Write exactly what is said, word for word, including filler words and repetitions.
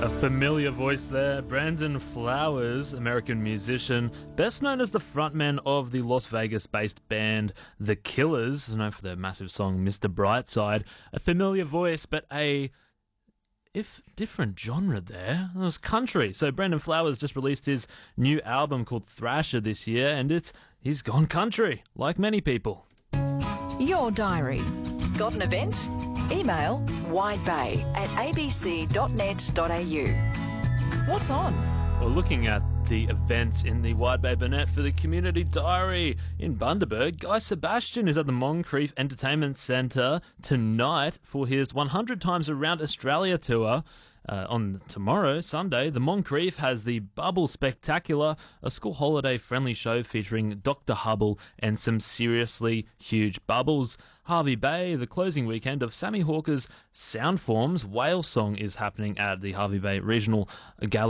A familiar voice there, Brandon Flowers, American musician, best known as the frontman of the Las Vegas-based band The Killers, known for their massive song Mister Brightside. A familiar voice, but a, if different genre there. It was country. So Brandon Flowers just released his new album called Thrasher this year, and it's he's gone country, like many people. Your diary. Got an event? Email widebay at a b c dot net dot a u. What's on? Well, looking at the events in the Wide Bay Burnett for the Community Diary in Bundaberg, Guy Sebastian is at the Moncrief Entertainment Centre tonight for his one hundred Times Around Australia tour. Uh, on tomorrow, Sunday, the Moncrief has the Bubble Spectacular, a school holiday-friendly show featuring Doctor Hubble and some seriously huge bubbles. Hervey Bay, the closing weekend of Sammy Hawker's Soundforms Whale Song is happening at the Hervey Bay Regional Gallery.